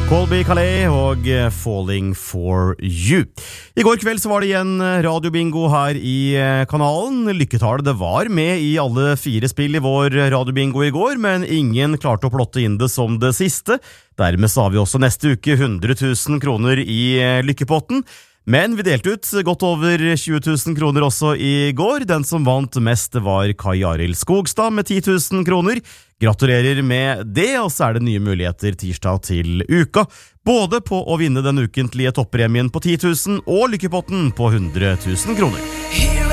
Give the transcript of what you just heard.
Colby Calais og Falling for You. I går kveld så var det igjen radiobingo her i kanalen. Lykketall det var med i alle 4 spill i vår radiobingo i går, men ingen klarte å plotte inn det som det siste. Dermed så har vi også neste uke 100 000 kroner i lykkepotten. Men vi delte ut godt over 20 000 kroner også i går. Den som vant mest var Kai Arild Skogstad med 10 000 kroner. Gratulerer med det, og så er det nye muligheter tirsdag til uka. Både på å vinne den ukentlige toppremien på 10 000 og lykkepotten på 100 000 kroner.